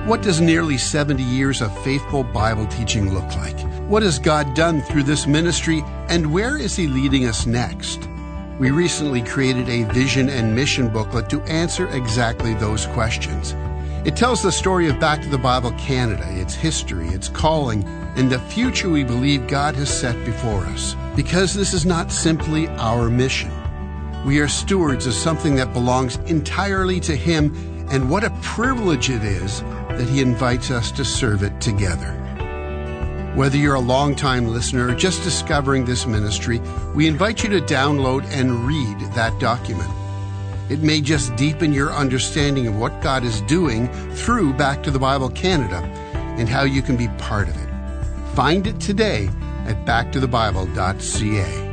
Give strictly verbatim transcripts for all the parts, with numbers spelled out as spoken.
What does nearly seventy years of faithful Bible teaching look like? What has God done through this ministry, and where is He leading us next? We recently created a vision and mission booklet to answer exactly those questions. It tells the story of Back to the Bible Canada, its history, its calling, and the future we believe God has set before us. Because this is not simply our mission. We are stewards of something that belongs entirely to Him, and what a privilege it is that He invites us to serve it together. Whether you're a long-time listener or just discovering this ministry, we invite you to download and read that document. It may just deepen your understanding of what God is doing through Back to the Bible Canada and how you can be part of it. Find it today at back to the bible dot c a.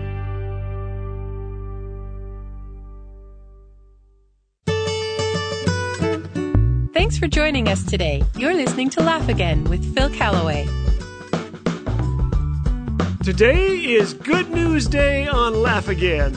Thanks for joining us today. You're listening to Laugh Again with Phil Callaway. Today is Good News Day on Laugh Again.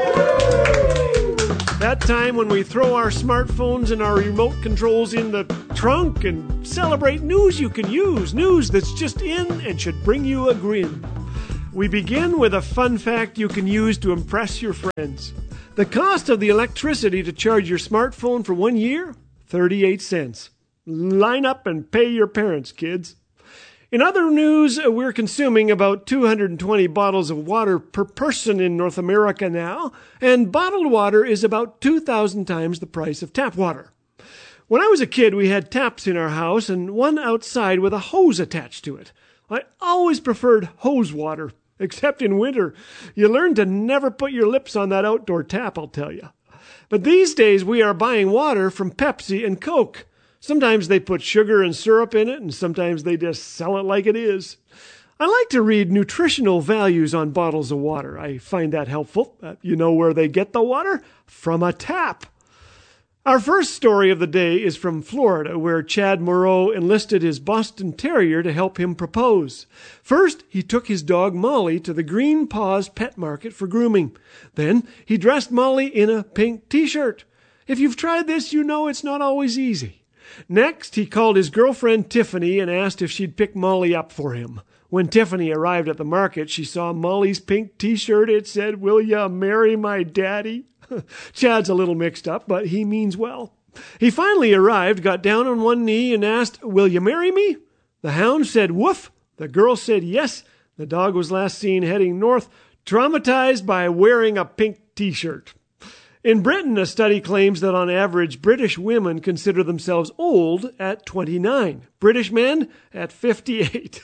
That time when we throw our smartphones and our remote controls in the trunk and celebrate news you can use, news that's just in and should bring you a grin. We begin with a fun fact you can use to impress your friends. The cost of the electricity to charge your smartphone for one year? thirty-eight cents. Line up and pay your parents, kids. In other news, we're consuming about two hundred twenty bottles of water per person in North America now, and bottled water is about two thousand times the price of tap water. When I was a kid, we had taps in our house and one outside with a hose attached to it. I always preferred hose water, except in winter. You learn to never put your lips on that outdoor tap, I'll tell you. But these days, we are buying water from Pepsi and Coke. Sometimes they put sugar and syrup in it, and sometimes they just sell it like it is. I like to read nutritional values on bottles of water. I find that helpful. Uh, you know where they get the water? From a tap. Our first story of the day is from Florida, where Chad Moreau enlisted his Boston Terrier to help him propose. First, he took his dog Molly to the Green Paws Pet Market for grooming. Then, he dressed Molly in a pink t-shirt. If you've tried this, you know it's not always easy. Next, he called his girlfriend Tiffany and asked if she'd pick Molly up for him. When Tiffany arrived at the market, she saw Molly's pink t-shirt. It said, "Will ya marry my daddy?" Chad's a little mixed up, but he means well. He finally arrived, got down on one knee, and asked, "Will you marry me?" The hound said, "Woof." The girl said, "Yes." The dog was last seen heading north, traumatized by wearing a pink t-shirt. In Britain, a study claims that on average, British women consider themselves old at twenty-nine. British men at fifty-eight.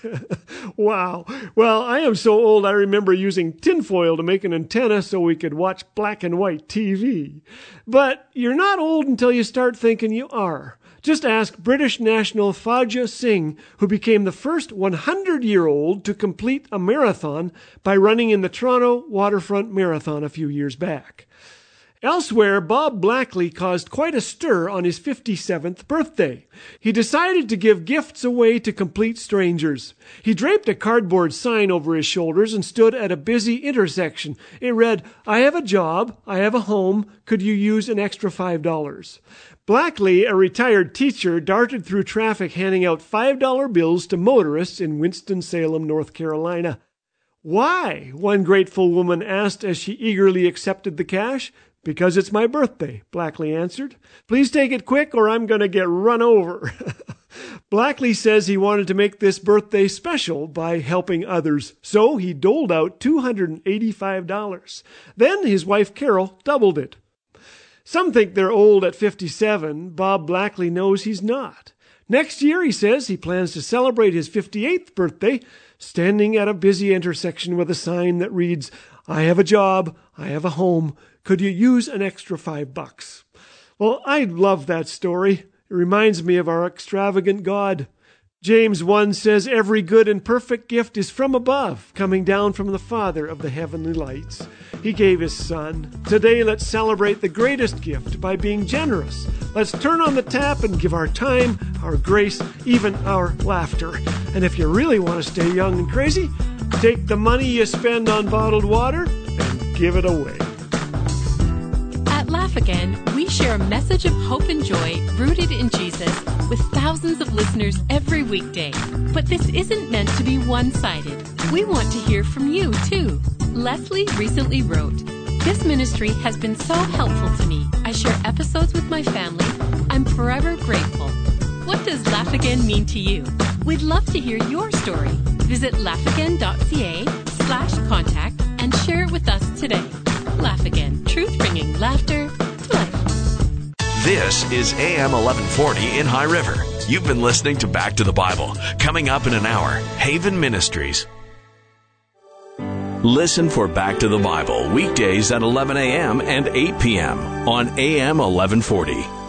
Wow. Well, I am so old I remember using tinfoil to make an antenna so we could watch black and white T V. But you're not old until you start thinking you are. Just ask British national Fauja Singh, who became the first hundred-year-old to complete a marathon by running in the Toronto Waterfront Marathon a few years back. Elsewhere, Bob Blackley caused quite a stir on his fifty-seventh birthday. He decided to give gifts away to complete strangers. He draped a cardboard sign over his shoulders and stood at a busy intersection. It read, "I have a job, I have a home, could you use an extra five dollars? Blackley, a retired teacher, darted through traffic handing out five dollar bills to motorists in Winston-Salem, North Carolina. "Why?" one grateful woman asked as she eagerly accepted the cash. "Because it's my birthday," Blackley answered. "Please take it quick or I'm going to get run over." Blackley says he wanted to make this birthday special by helping others, so he doled out two hundred eighty-five dollars. Then his wife Carol doubled it. Some think they're old at fifty-seven. Bob Blackley knows he's not. Next year, he says, he plans to celebrate his fifty-eighth birthday, standing at a busy intersection with a sign that reads, "I have a job, I have a home, could you use an extra five bucks?" Well, I love that story. It reminds me of our extravagant God. James one says, "Every good and perfect gift is from above, coming down from the Father of the heavenly lights." He gave his Son. Today, let's celebrate the greatest gift by being generous. Let's turn on the tap and give our time, our grace, even our laughter. And if you really want to stay young and crazy, take the money you spend on bottled water and give it away. At Laugh Again, we share a message of hope and joy rooted in Jesus with thousands of listeners every weekday. But this isn't meant to be one-sided. We want to hear from you, too. Leslie recently wrote, "This ministry has been so helpful to me. I share episodes with my family. I'm forever grateful." What does Laugh Again mean to you? We'd love to hear your story. Visit laughagain.ca slash contact and share it with us today. Laugh Again, truth bringing laughter to life. This is A M eleven forty in High River. You've been listening to Back to the Bible. Coming up in an hour, Haven Ministries. Listen for Back to the Bible weekdays at eleven a.m. and eight p.m. on A M eleven forty.